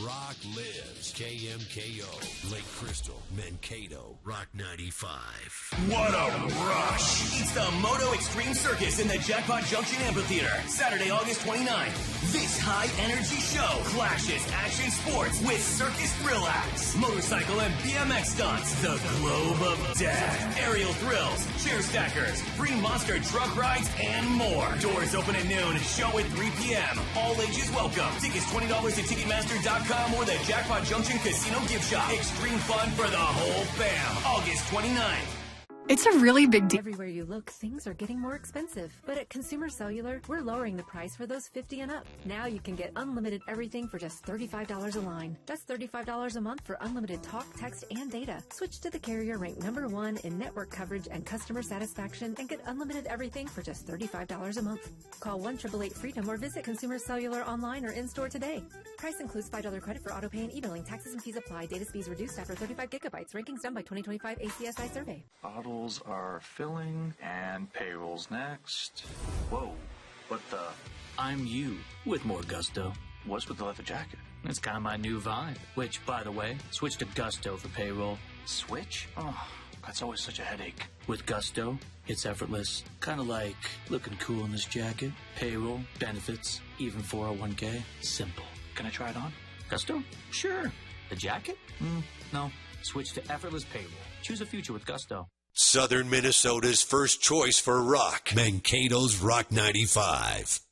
Rock lives. KMKO, Lake Crystal, Mankato, Rock 95. What a rush! It's the Moto Extreme Circus in the Jackpot Junction Amphitheater, Saturday, August 29th. This high-energy show clashes action sports with circus thrill acts, motorcycle and BMX stunts, the Globe of Death, aerial thrills, chair stackers, free monster truck rides, and more. Doors open at noon, show at 3 p.m. All ages welcome. Tickets $20 at Ticketmaster.com or the Jackpot Junction Casino Gift Shop. Extreme fun for the whole fam. August 29th. It's a really big deal. Everywhere you look, things are getting more expensive. But at Consumer Cellular, we're lowering the price for those 50 and up. Now you can get unlimited everything for just $35 a line. That's $35 a month for unlimited talk, text, and data. Switch to the carrier ranked #1 in network coverage and customer satisfaction and get unlimited everything for just $35 a month. Call 1-888-FREEDOM or visit Consumer Cellular online or in-store today. Price includes $5 credit for auto pay and e-billing. Taxes and fees apply. Data speeds reduced after 35 gigabytes. Rankings done by 2025 ACSI survey. Bottles are filling, and payrolls next. Whoa, what the? I'm you, with more gusto. What's with the leather jacket? It's kind of my new vibe. Which, by the way, switch to Gusto for payroll. Switch? Oh, that's always such a headache. With Gusto, it's effortless. Kind of like looking cool in this jacket. Payroll, benefits, even 401k. Simple. Can I try it on? Gusto? Sure. The jacket? No. Switch to effortless payroll. Choose a future with Gusto. Southern Minnesota's first choice for rock. Mankato's Rock 95.